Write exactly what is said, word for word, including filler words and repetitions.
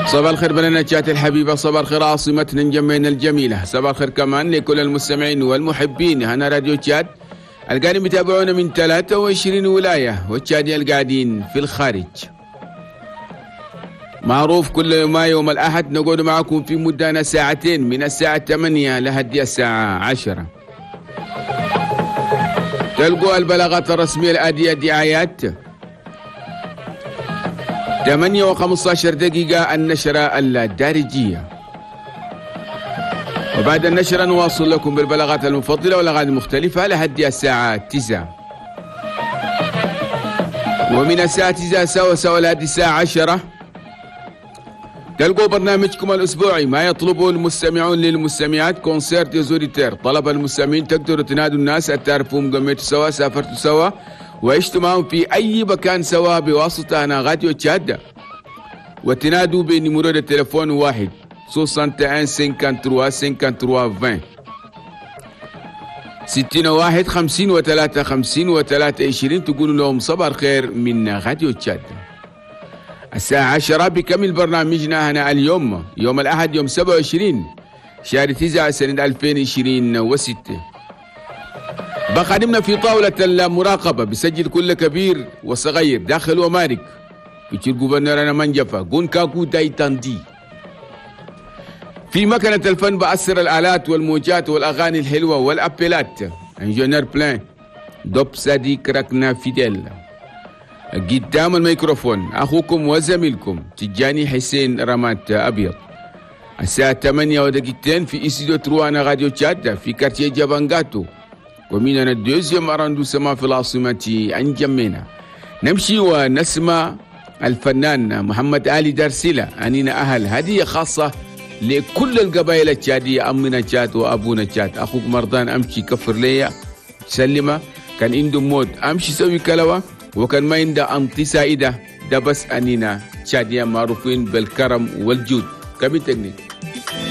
صباح الخير بلنجات الحبيبة، صباح الخير عاصمتنا جمعنا الجميلة، صباح الخير كمان لكل المستمعين والمحبين. هنا راديو تشاد القاعدين بيتابعونا من ثلاثة وعشرين ولاية، والتشاديين القاعدين في الخارج. معروف كل يوم يوم الأحد نقعد معكم في مدة ساعتين من الساعة ثمانية لحد الساعة عشرة. تلقوا البلاغات الرسمية الآتية دعايات ثمانية وخمسة عشر دقيقة النشرة الدارجية، وبعد النشرة نواصل لكم بالبلاغات المفضلة والأغاني المختلفة لحد الساعة تسعة، ومن الساعة تسعة سوا سوا لحد الساعة عشرة تلقوا برنامجكم الأسبوعي ما يطلبه المستمعون للمستمعات كونسيرت زوريتير. طلب المستمعين تقدروا تنادوا الناس تعرفوهم قميتوا سوا سافرتوا سوا وعشتوا معهم في أي مكان سوا بواسطة أنا راديو تشاد، وتنادوا بنمرو التليفون واحد ستين وواحد خمسة وثلاثين ستين وواحد خمسين وثلاثة خمسين وثلاثة عشرين تقولوا لهم صباح الخير من راديو تشاد. الساعة عشرة بكمل برنامجنا هنا اليوم يوم الأحد يوم سبعة وعشرين شهر تسعة سنة ألفين وعشرين وستة. بخدمنا في طاولة المراقبة بسجل كل كبير وصغير داخل ومارك في جوفرنر منجفة جون كاكو دايتاندي. في مكنة الفن بأسر الآلات والموجات والأغاني الحلوة والأبيلات انجينير بلان دوب صديق ركنا فيديل. قدام الميكروفون أخوكم وزميلكم تجاني حسين رمات أبيض. الساعة ثمانية ودقيقتين في إستوديو تروانا راديو تشاد في كارتيه جابانغاتو ومننا الدوزيوم أراندوسما في العاصمة أنجمينا. نمشي ونسمع الفنان محمد علي دارسيلا أنينا أهل هدية خاصة لكل القبائل التشادية، أمنا تشاد وأبونا تشاد. أخوك مرضان أمشي كفر ليا سلمة كان عنده موت أمشي سوي كلوة وكان ما عنده أنطي سائدة، ده بس أنينا تشادية معروفين بالكرم والجود. كمي تكنيك